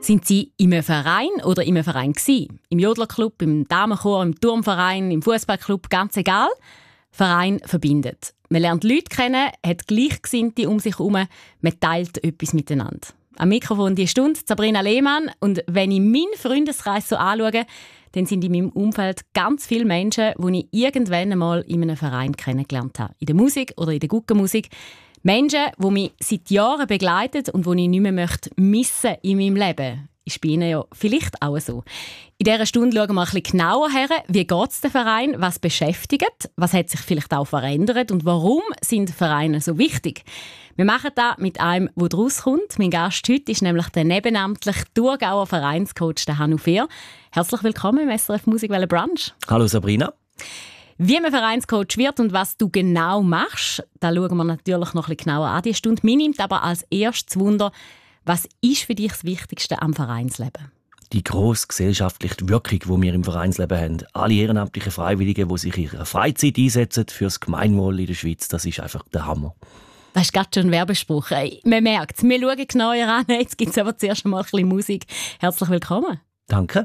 Sind Sie in einem Verein oder in einem Verein gewesen? Im Jodlerclub, im Damenchor, im Turmverein, im Fußballclub, ganz egal. Verein verbindet. Man lernt Leute kennen, hat Gleichgesinnte um sich herum, man teilt etwas miteinander. Am Mikrofon die Stunde Sabrina Lehmann. Und wenn ich meinen Freundeskreis so anschaue, dann sind in meinem Umfeld ganz viele Menschen, die ich irgendwann einmal in einem Verein kennengelernt habe. In der Musik oder in der Guggenmusik. Menschen, die mich seit Jahren begleiten und die ich nicht mehr missen in meinem Leben. Ist bei Ihnen ja vielleicht auch so. In dieser Stunde schauen wir ein bisschen genauer her, wie geht es dem Verein, was beschäftigt, was hat sich vielleicht auch verändert und warum sind Vereine so wichtig. Wir machen das mit einem, der daraus kommt. Mein Gast heute ist nämlich der nebenamtliche Thurgauer Vereinscoach der Hannu Fehr. Herzlich willkommen im SRF Musikwelle Brunch. Hallo Sabrina. Wie man Vereinscoach wird und was du genau machst, da schauen wir natürlich noch ein bisschen genauer an diese Stunde. Mir nimmt aber als erstes Wunder, was ist für dich das Wichtigste am Vereinsleben? Die grosse gesellschaftliche Wirkung, die wir im Vereinsleben haben. Alle ehrenamtlichen Freiwilligen, die sich in ihrer Freizeit einsetzen für das Gemeinwohl in der Schweiz, das ist einfach der Hammer. Das ist gerade schon ein Werbespruch. Man merkt es, wir schauen genauer an. Jetzt gibt es aber zuerst einmal ein bisschen Musik. Herzlich willkommen. Danke.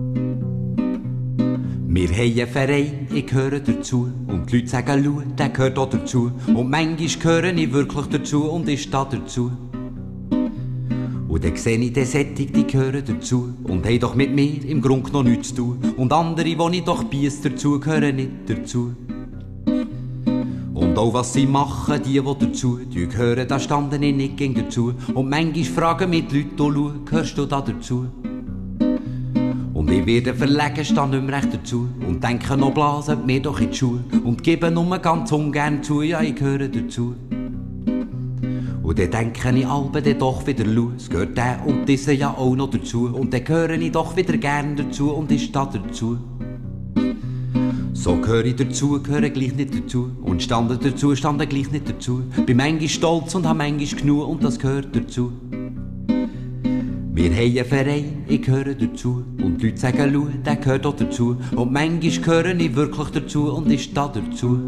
Wir haben einen Verein, ich gehöre dazu. Und die Leute sagen, schau, der gehört auch dazu. Und manchmal gehöre ich wirklich dazu und ich stehe dazu. Und dann sehe ich den Sättig, die gehören dazu. Und haben doch mit mir im Grunde noch nichts zu tun. Und andere, die ich doch biess dazu, gehören nicht dazu. Und auch was sie machen, die dazu gehören, da standen ich nicht gegen dazu. Und manchmal fragen mich die Leute, schau, gehörst du da dazu? Und ich werde verlegen, stehe nicht mehr recht dazu. Und denke noch, blasen mir doch in die Schuhe. Und gebe nur ganz ungern zu, ja, ich gehöre dazu. Und dann denke ich alben dann doch wieder, es gehört der und dieser ja auch noch dazu. Und dann gehöre ich doch wieder gern dazu und ich stehe dazu. So gehöre ich dazu, gehöre gleich nicht dazu. Und stande dazu, stande gleich nicht dazu. Bin manchmal stolz und habe manchmal genug und das gehört dazu. Wir haben einen Verein, ich gehöre dazu. Und die Leute sagen, schau, der gehört auch dazu. Und manchmal gehöre ich wirklich dazu und ich stehe dazu.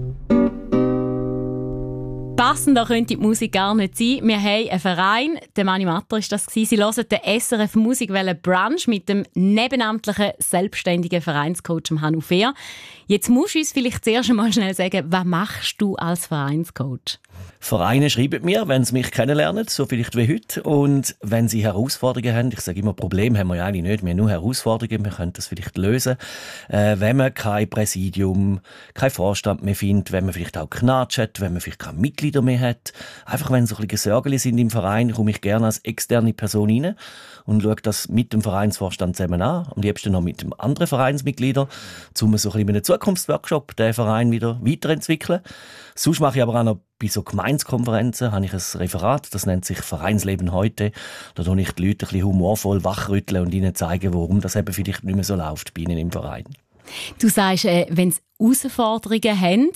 Passender könnte die Musik gar nicht sein. Wir haben einen Verein, der Mani Matter war das. Sie hören den SRF Musikwelle Brunch mit dem nebenamtlichen, selbstständigen Vereinscoach Hannu Fehr. Jetzt musst du uns vielleicht zuerst einmal schnell sagen, was machst du als Vereinscoach? Vereine schreiben mir, wenn sie mich kennenlernen, so vielleicht wie heute. Und wenn sie Herausforderungen haben, ich sage immer, Probleme haben wir ja eigentlich nicht, wir haben nur Herausforderungen, wir können das vielleicht lösen. Wenn man kein Präsidium, kein Vorstand mehr findet, wenn man vielleicht auch Knatsch hat, wenn man vielleicht keine Mitglieder mehr hat. Einfach wenn so ein bisschen Sorgen sind im Verein, komme ich gerne als externe Person rein und schaue das mit dem Vereinsvorstand zusammen an. Am liebsten noch mit dem anderen Vereinsmitgliedern, um so ein bisschen in einem Zukunftsworkshop den Verein wieder weiterentwickeln. Sonst mache ich aber auch noch bei so Gemeinskonferenzen habe ich ein Referat, das nennt sich Vereinsleben heute. Da tue ich die Leute ein bisschen humorvoll wachrütteln und ihnen zeigen, warum das eben vielleicht nicht mehr so läuft bei ihnen im Verein. Du sagst, wenn sie Herausforderungen haben,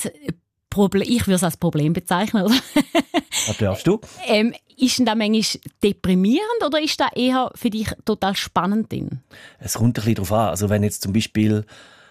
ich würde es als Problem bezeichnen, oder? Was darfst du? Ist denn das manchmal deprimierend oder ist das eher für dich total spannend? Es kommt ein bisschen darauf an. Also wenn jetzt zum Beispiel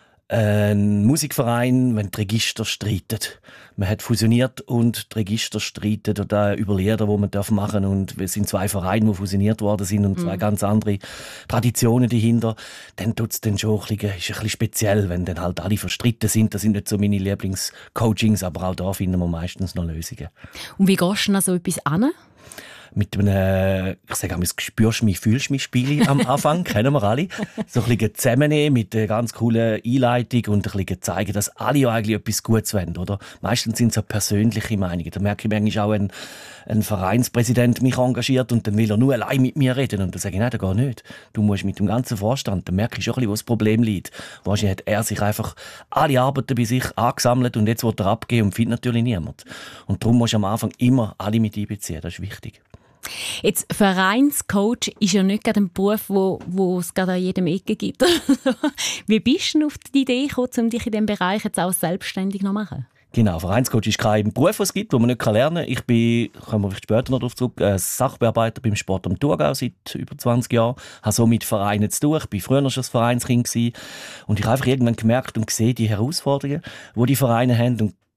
ein Musikverein, wenn die Register streiten. Man hat fusioniert und die Register streiten oder über Lieder, die man machen darf. Und es sind zwei Vereine, die fusioniert worden sind und zwei ganz andere Traditionen dahinter. Dann tut es dann schon ist ein bisschen speziell, wenn dann halt alle verstritten sind. Das sind nicht so meine Lieblingscoachings, aber auch da finden wir meistens noch Lösungen. Und wie gehst du an so etwas an? Mit einem, ich sage einmal, «Spürst mich, fühlst mich» Spiel am Anfang, kennen wir alle. So ein bisschen zusammennehmen mit einer ganz coolen Einleitung und ein bisschen zeigen, dass alle eigentlich etwas Gutes wollen, oder? Meistens sind es so persönliche Meinungen. Da merke ich manchmal auch, ein Vereinspräsident mich engagiert und dann will er nur allein mit mir reden. Und dann sage ich, nein, das geht nicht. Du musst mit dem ganzen Vorstand, dann merke ich schon ein bisschen, wo das Problem liegt. Wahrscheinlich hat er sich einfach alle Arbeiten bei sich angesammelt und jetzt will er abgeben und findet natürlich niemand. Und darum musst du am Anfang immer alle mit einbeziehen, das ist wichtig. Jetzt, Vereinscoach ist ja nicht gerade ein Beruf, wo es gerade an jedem Ecke gibt. Wie bist du auf die Idee gekommen, um dich in diesem Bereich jetzt auch selbstständig zu machen? Genau, Vereinscoach ist kein Beruf, den es gibt, den man nicht lernen kann. Ich bin, kommen wir vielleicht später noch darauf zurück, Sachbearbeiter beim Sport am Thurgau seit über 20 Jahren. Habe so mit Vereinen zu tun. Ich war früher schon ein Vereinskind gewesen. Und ich habe einfach irgendwann gemerkt und gesehen, die Herausforderungen, die die Vereine haben. Und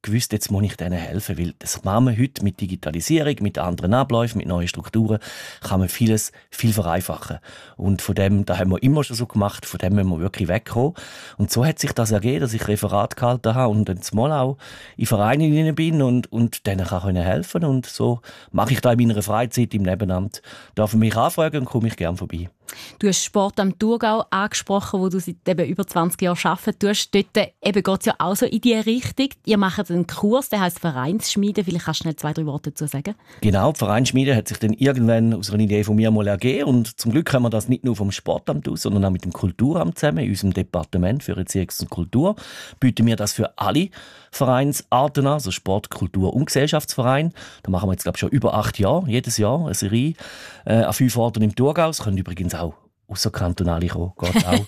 gewusst, jetzt muss ich denen helfen, weil das machen wir heute mit Digitalisierung, mit anderen Abläufen, mit neuen Strukturen, kann man vieles viel vereinfachen. Und von dem, das haben wir immer schon so gemacht, von dem müssen wir wirklich wegkommen. Und so hat sich das ergeben, dass ich Referat gehalten habe und dann mal auch in Vereine hinein bin und denen kann helfen. Und so mache ich da in meiner Freizeit im Nebenamt. Darf mich anfragen und komme ich gerne vorbei. Du hast Sport am Thurgau angesprochen, wo du seit eben über 20 Jahren arbeiten tust. Dort geht es ja auch so in diese Richtung. Ihr macht einen Kurs, der heisst Vereinsschmiede. Vielleicht kannst du schnell 2-3 Worte dazu sagen. Genau, die Vereinsschmiede hat sich dann irgendwann aus einer Idee von mir mal ergeben. Und zum Glück haben wir das nicht nur vom Sportamt aus, sondern auch mit dem Kulturamt zusammen, in unserem Departement für Erziehungs- und Kultur. Bieten wir das für alle Vereinsarten an, also Sport, Kultur und Gesellschaftsverein. Da machen wir jetzt, glaube ich, schon über 8 Jahre, jedes Jahr eine Serie an 5 Orten im Thurgau. Es können übrigens auch ausserkantonale kommen, geht auch.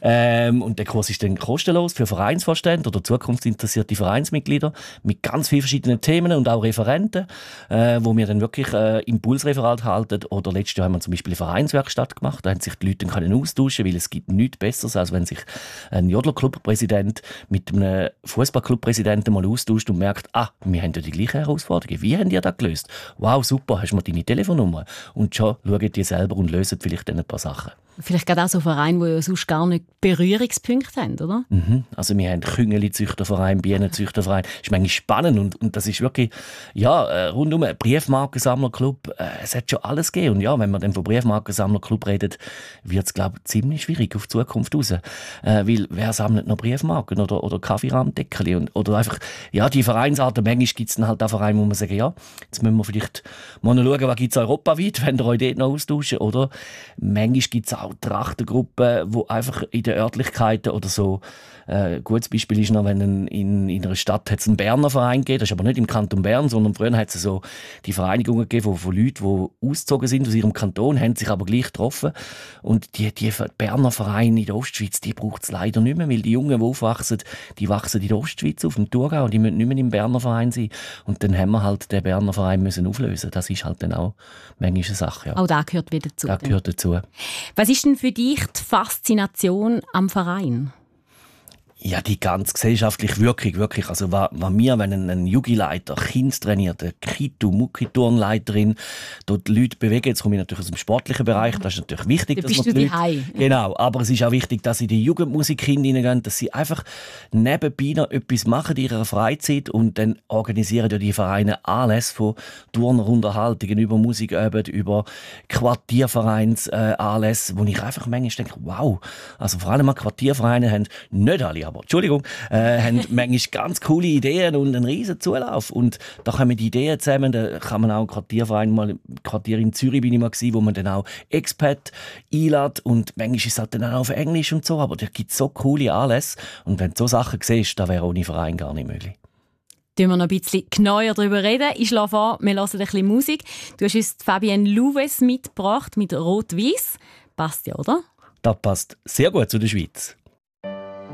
Und der Kurs ist dann kostenlos für Vereinsvorstände oder zukunftsinteressierte Vereinsmitglieder mit ganz vielen verschiedenen Themen und auch Referenten, wo wir dann wirklich Impulsreferat halten. Oder letztes Jahr haben wir zum Beispiel eine Vereinswerkstatt gemacht, da haben sich die Leute dann austauschen, weil es gibt nichts Besseres, als wenn sich ein Jodlerclub-Präsident mit einem Fußballclub-Präsidenten mal austauscht und merkt, wir haben ja die gleichen Herausforderungen. Wie haben die das gelöst? Wow, super, hast du mal deine Telefonnummer? Und schon schauen die selber und lösen vielleicht dann ein paar Sachen. Vielleicht gerade auch so Vereine, die ja sonst gar nicht Berührungspunkte haben, oder? Also wir haben Küngeli-Züchterverein, Bienenzüchterverein. Das ist manchmal spannend und das ist wirklich, rundum ein Briefmarkensammlerclub. Es hat schon alles gegeben. Und ja, wenn man dann von Briefmarkensammlerclub redet, wird es, glaube ich, ziemlich schwierig auf die Zukunft raus. Weil wer sammelt noch Briefmarken oder Kaffeerahmdeckel? Oder einfach, die Vereinsarten, manchmal gibt es dann halt auch Vereine, wo man sagt, jetzt müssen wir vielleicht mal schauen, was gibt es europaweit, wenn ihr euch dort noch austauschen. Oder manchmal gibt es auch Trachtengruppen, die einfach in den Örtlichkeiten oder so, ein gutes Beispiel ist noch, wenn in einer Stadt hat's einen Berner Verein gegeben, das ist aber nicht im Kanton Bern, sondern früher hat es so die Vereinigungen gegeben von Leuten, die ausgezogen sind aus ihrem Kanton, haben sich aber gleich getroffen. Und die Berner Vereine in der Ostschweiz, die braucht es leider nicht mehr, weil die Jungen, die aufwachsen, die wachsen in der Ostschweiz auf, im Thurgau, und die müssen nicht mehr im Berner Verein sein. Und dann haben wir halt den Berner Verein müssen auflösen. Das ist halt dann auch manchmal eine Sache. Ja. Auch das gehört wieder dazu. Das gehört dazu. Was ist denn für dich die Faszination am Verein? Ja, die ganz gesellschaftliche Wirkung, wirklich. Also, wenn ein Jugendleiter Kind trainiert, eine Muckiturnleiterin, dort die Leute bewegen, jetzt komme ich natürlich aus dem sportlichen Bereich, das ist natürlich wichtig, dass man die Leute... Genau, aber es ist auch wichtig, dass sie in die Jugendmusik hineingehen, dass sie einfach nebenbei noch etwas machen in ihrer Freizeit und dann organisieren ja die Vereine alles von Turnerunterhaltungen über Musikabend, über Quartiervereins-Anlässe, wo ich einfach manchmal denke, wow, also vor allem Quartiervereine haben nicht alle, aber haben manchmal ganz coole Ideen und einen riesen Zulauf. Und da kommen die Ideen zusammen, da kann man auch Quartier in Zürich bin ich mal gewesen, wo man dann auch Expat einlädt und manchmal ist es halt dann auch auf Englisch und so, aber da gibt es so coole Anlässe und wenn du so Sachen siehst, das wäre ohne Verein gar nicht möglich. Können wir noch ein bisschen genauer darüber reden. Ich schlage vor, wir hören ein bisschen Musik. Du hast uns Fabienne Louves mitgebracht mit Rot-Weiss. Passt ja, oder? Das passt sehr gut zu der Schweiz.